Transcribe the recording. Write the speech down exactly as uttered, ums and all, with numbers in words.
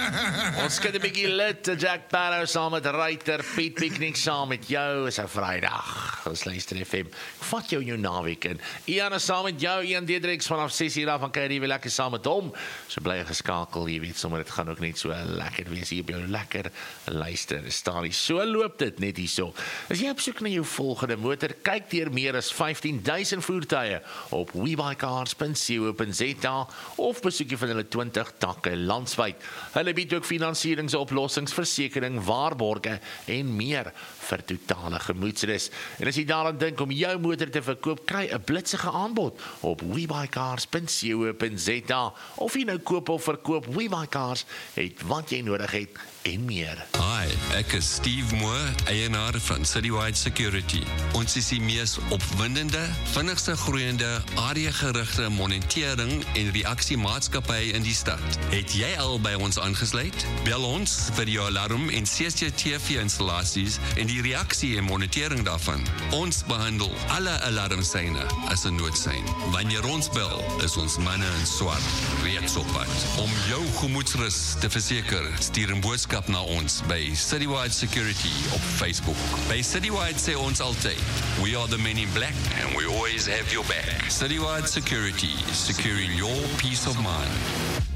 Ons kyk 'n bietjie lit, Jack Barrow saam met Ryter, Piet Piknik saam met jou, is 'n Vrydag. Ons luister F M. Vat jou jou naweek in. Ian is saam met jou, Ian Diedriks vanaf ses uur af, van kyk jy weer lekker saam met hom. So bly geskakel, jy weet sommer dit gaan ook net so lekker wees hier op jou lekker luister. Staan nie so loop dit net hierso. As jy op soek na jou volgende motor, kyk deur meer as vyftien duisend voertuie op webuycars punt co punt za of besoek jy van hulle twintig takke landwyd. Hulle bied ook finansieringsoplossings, versekering, waarborge en meer vir totale gemoedsrus. En as jy daaraan dink om jou motor te verkoop, kry 'n blitsige aanbod op webuycars punt co punt za of jy nou koop of verkoop, WeBuyCars het wat jy nodig het en meer. Hi, ek is Steve Moore, eienaar van Citywide Security. Ons is die mees opwindende, vinnigste groeiende, area-gerigte monitering en reaksiemaatskappy in die stad. Het jy al by ons aangesluit? Bel ons vir jou alarm en C C T V-installasies en die reaksie en monitering daarvan. Ons behandel alle alarmsyne as 'n noodsein. Wanneer ons bel, is ons manne in swart reeds op pad. Om jou gemoedsrus te verseker, stuur 'n boodskap na ons by Citywide Security op Facebook. By Citywide sê ons altyd, we are the men in black and we always have your back. Citywide Security, securing your peace of mind.